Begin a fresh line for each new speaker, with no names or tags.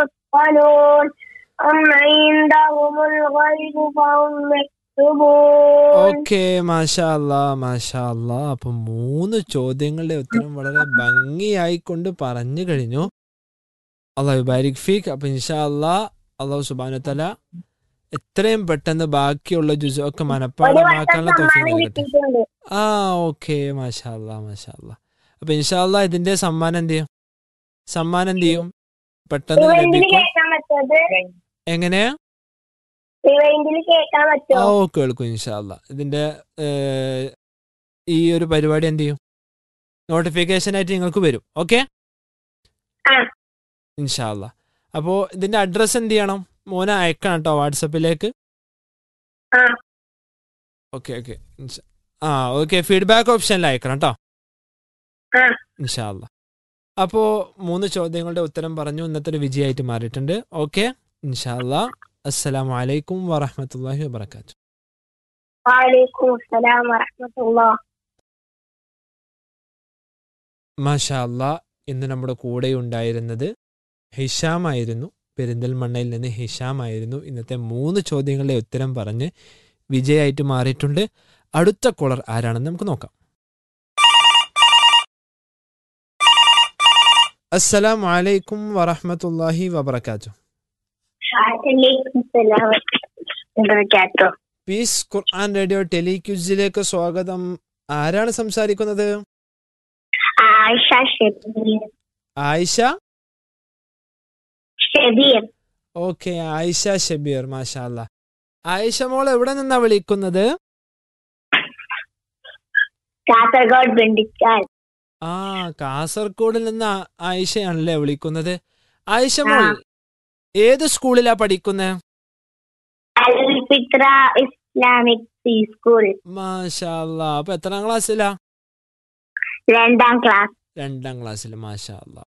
يتطلون أم عندهم الغيب فهم يكتبون.
Okay, മാഷാ അല്ലാ, മാഷാ അല്ലാ. അപ്പൊ 3 ചോദ്യങ്ങളുടെ ഉത്തരം വളരെ ഭംഗിയായിക്കൊണ്ട് പറഞ്ഞു കഴിഞ്ഞു. അള്ളാഹു ബാരിക് ഫീക്ക്. അപ്പൊ ഇൻഷാ അല്ലാ അള്ളാഹു സുബ്ഹാനഹു വ തആല എത്രയും പെട്ടെന്ന് ബാക്കിയുള്ള ജുസൊക്കെ
ഒരു വട്ടം
മനഃപ്പാടമാക്കാനുള്ള തൗഫീഖ്
സമ്മാനം
നൽകട്ടെ.
കിട്ടിയിട്ടുണ്ട്.
ഓക്കെ, മാഷാ അല്ലാ, മാഷാ അല്ലാ. അപ്പൊ ഇൻഷാ അല്ലാ ഇതിന്റെ സമ്മാനം എന്ത് ചെയ്യും പെട്ടെന്ന്
റിവൈൻഡിൽ
ലഭിക്കും.
കേൾക്കാൻ പറ്റത്
എങ്ങനെയാ?
റിവൈൻഡിൽ കേൾക്കാൻ പറ്റുമോ?
കേൾക്കും ഇൻഷാ അല്ലാ. ഇതിന്റെ ഈ ഒരു പരിപാടി എന്ത് ചെയ്യും, നോട്ടിഫിക്കേഷൻ ആയിട്ട് നിങ്ങൾക്ക് വരും. ഓക്കെ, ഇൻഷാ അല്ലാ. അപ്പോൾ ഇതിന്റെ അഡ്രസ്സ് എന്ത് ചെയ്യണം? മോനെ അയക്കണം കേട്ടോ വാട്സപ്പിലേക്ക്. ഓക്കെ ഓക്കെ ഓക്കെ, ഫീഡ്ബാക്ക് ഓപ്ഷനിൽ അയക്കണം കേട്ടോ, ഇൻഷാ അല്ലാ. അപ്പോൾ 3 ചോദ്യങ്ങളുടെ ഉത്തരം പറഞ്ഞു, ഇന്നത്തെ ഒരു വിജയമായിട്ട് മാറിയിട്ടുണ്ട്. ഓക്കെ, ഇൻഷാ അല്ലാ. അസ്സലാമു അലൈക്കും വറഹ്മത്തുള്ളാഹി വബറകാതുഹു.
വഅലൈക്കും അസ്സലാം വറഹ്മത്തുള്ളാഹി.
മാഷാ അല്ലാ. ഇന്ന് നമ്മുടെ കൂടെ ഉണ്ടായിരുന്നത് ഹിഷാം ആയിരുന്നു. പെരിന്തൽമണ്ണയിൽ നിന്ന് ഹിഷാം ആയിരുന്നു. ഇന്നത്തെ 3 ചോദ്യങ്ങളുടെ ഉത്തരം പറഞ്ഞ് വിജയമായിട്ട് മാറിയിട്ടുണ്ട്. അടുത്ത കോളർ ആരാണെന്ന് നമുക്ക് നോക്കാം. അസ്സലാമു അലൈക്കും വറഹ്മത്തുള്ളാഹി വബറകാതുഹു. പീസ് ഖുർആൻ റേഡിയോ ടെലിക്യൂസിലേക്ക് സ്വാഗതം. ആരാണ് സംസാരിക്കുന്നത്? ആയിഷ. ഓക്കെ, ആയിഷ ഷബീർ. മാഷാ അല്ലാ. ആയിഷ മോൾ എവിടെ നിന്നാ വിളിക്കുന്നത്?
കാസർഗോഡ് ബണ്ടിക്കാൽ.
കാസർഗോഡിൽ നിന്ന് ആയിഷയാണല്ലേ വിളിക്കുന്നത്. ആയിഷ മോൾ ഏത് സ്കൂളിലാ പഠിക്കുന്നത്?
അൽ-ഫിത്ര ഇസ്ലാമിക് പ്രീ സ്കൂൾ.
മാഷാ അല്ലാ. അപ്പൊ എത്രാം ക്ലാസ്സിലാ?
2ാം ക്ലാസ്.
2ാം ക്ലാസ്സിൽ. മാഷാ അല്ലാ.